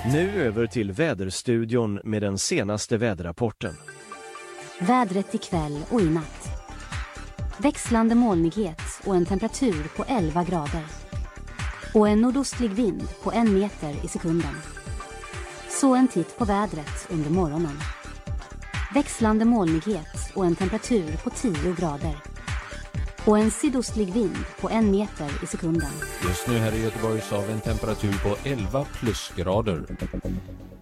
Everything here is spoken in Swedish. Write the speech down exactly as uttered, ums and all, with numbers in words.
Nu över till väderstudion med den senaste väderrapporten. Vädret ikväll och i natt. Växlande molnighet och en temperatur på elva grader. Och en nordostlig vind på en meter i sekunden. Så en titt på vädret under morgonen. Växlande molnighet och en temperatur på tio grader. Och en sydostlig vind på en meter i sekunden. Just nu här i Göteborg så har vi en temperatur på elva plusgrader.